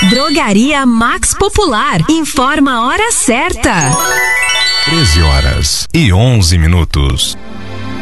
Drogaria Max Popular. Informa a hora certa. 13h11.